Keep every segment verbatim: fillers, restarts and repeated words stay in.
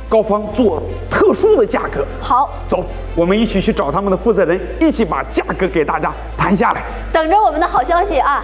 高方做特殊的价格。 好， 走，我们一起去找他们的负责人，一起把价格给大家谈下来。 等着我们的好消息啊！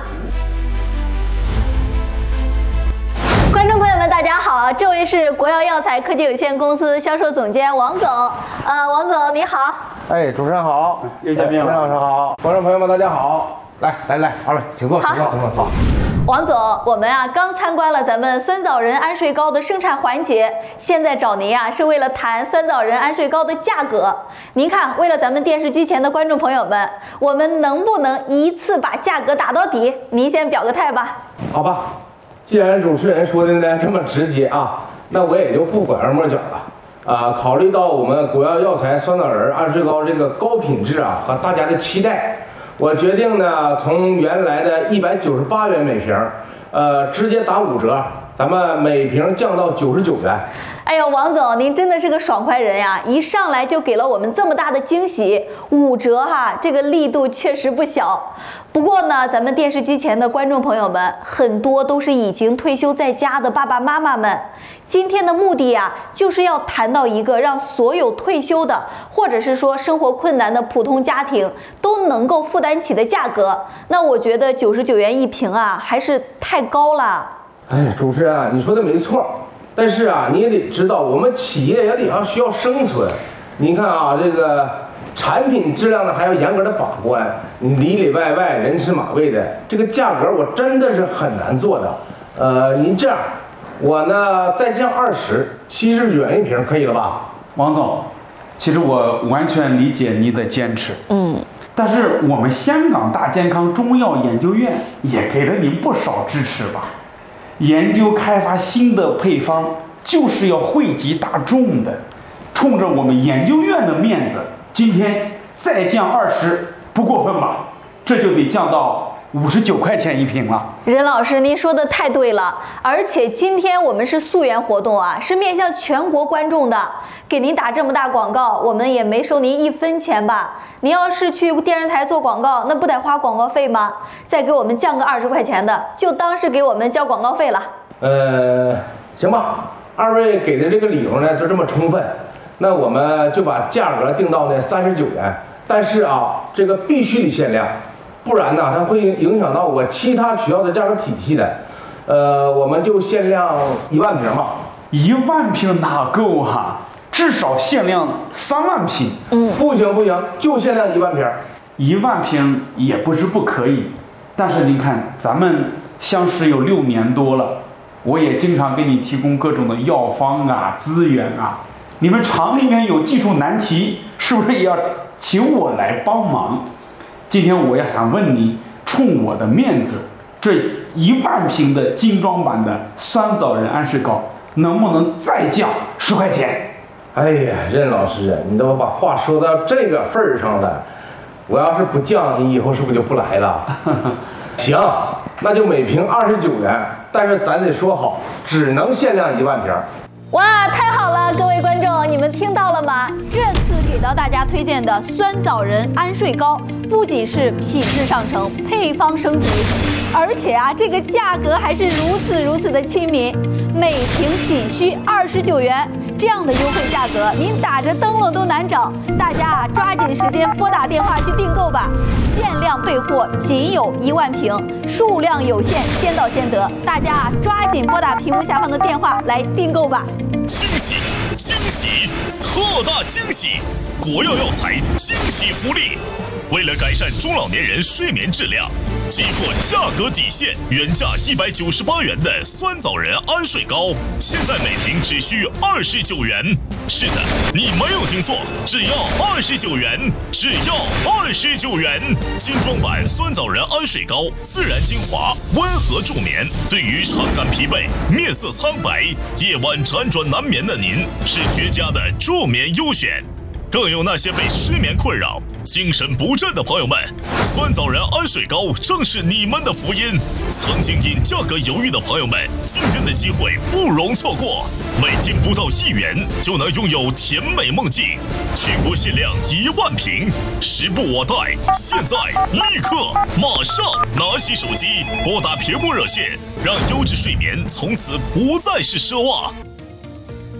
观众朋友们，大家好，这位是国药药材科技有限公司销售总监王总。呃，王总你好。 哎，主持人好， 又见面了。 陈老师好，观众朋友们大家好。来来来，二位请坐，请坐，请坐。好。 王总，我们啊刚参观了咱们酸枣仁安睡膏的生产环节，现在找您啊是为了谈酸枣仁安睡膏的价格。您看，为了咱们电视机前的观众朋友们，我们能不能一次把价格打到底？您先表个态吧。 好吧，既然主持人说的呢这么直接啊，那我也就不拐弯抹角了。啊，考虑到我们国药药材酸枣仁安睡膏这个高品质啊和大家的期待。我决定呢，从原来的一百九十八元每瓶，呃，直接打五折，咱们每瓶降到九十九元。 哎呦，王总，您真的是个爽快人呀！一上来就给了我们这么大的惊喜，五折哈，这个力度确实不小。不过呢，咱们电视机前的观众朋友们，很多都是已经退休在家的爸爸妈妈们。今天的目的呀，就是要谈到一个让所有退休的，或者是说生活困难的普通家庭都能够负担起的价格。那我觉得九十九元一瓶啊，还是太高了。 哎，主持人啊，你说的没错。但是啊，你也得知道，我们企业也得要需要生存。您看啊，这个产品质量呢还要严格的把关，你里里外外人吃马喂的，这个价格我真的是很难做的。呃，您这样，我呢再降二十，七十九元一瓶，可以了吧？ 王总，其实我完全理解您的坚持， 嗯， 但是我们香港大健康中药研究院也给了您不少支持吧。研究开发新的配方，就是要惠及大众的。冲着我们研究院的面子，今天再降二十，不过分吧？这就得降到五十九块钱一瓶了。 任老师，您说的太对了，而且今天我们是溯源活动啊，是面向全国观众的，给您打这么大广告，我们也没收您一分钱吧？您要是去电视台做广告，那不得花广告费吗？再给我们降个二十块钱的，就当是给我们交广告费了。 呃，行吧，二位给的这个理由呢就这么充分，那我们就把价格定到呢三十九元，但是啊，这个必须得限量。不然呢，它会影响到我其他渠道的价格体系的。呃，我们就限量一万瓶吧。 一万瓶哪够啊？至少限量三万瓶。 嗯， 不行不行，就限量一万瓶。 一万瓶也不是不可以，但是您看，咱们相识有六年多了，我也经常给你提供各种的药方啊、资源啊。你们厂里面有技术难题，是不是也要请我来帮忙？今天我也想问你，冲我的面子，这一万瓶的精装版的酸枣仁安睡膏，能不能再降十块钱？ 哎呀，任老师，你都把话说到这个份儿上了，我要是不降，你以后是不是就不来了？行，那就每瓶二十九元，但是咱得说好，只能限量一万瓶。 哇，太好了，各位观众，你们听到了吗？这次给到大家推荐的酸枣仁安睡膏，不仅是品质上乘，配方升级，而且啊，这个价格还是如此如此的亲民，每瓶仅需二十九元，这样的优惠价格，您打着灯笼都难找。大家啊，抓紧时间拨打电话去订购吧，限量备货，仅有一万瓶，数量有限，先到先得。大家啊，抓紧拨打屏幕下方的电话来订购吧。 惊喜惊喜特大惊喜！国药药材惊喜福利，为了改善中老年人睡眠质量，击破价格底线，原价一百九十八元的酸枣仁安睡膏，现在每瓶只需二十九元。是的，你没有听错，只要二十九元，只要二十九元。精装版酸枣仁安睡膏，自然精华，温和助眠，对于常感疲惫、面色苍白、夜晚辗转难眠的您，是绝佳的助眠优选。更有那些被失眠困扰、精神不振的朋友们，酸枣仁安睡膏正是你们的福音。曾经因价格犹豫的朋友们，今天的机会不容错过。每天不到一元就能拥有甜美梦境，全国限量一万瓶，时不我待，现在立刻马上拿起手机拨打屏幕热线，让优质睡眠从此不再是奢望。